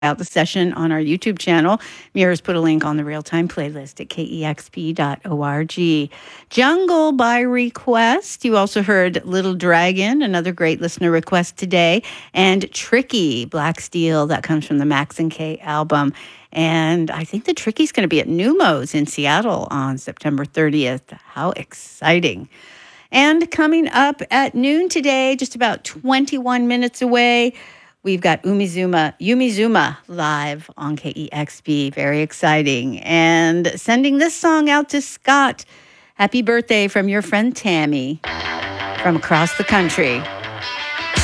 out the session on our YouTube channel. Mira's put a link on the real-time playlist at kexp.org. Jungle by request. You also heard Little Dragon, another great listener request today, and Tricky, Black Steel, that comes from the Max and K album. And I think the Tricky's going to be at Numos in Seattle on September 30th. How exciting. And coming up at noon today, just about 21 minutes away, we've got Yumizuma live on KEXP. Very exciting. And sending this song out to Scott. Happy birthday from your friend Tammy from across the country.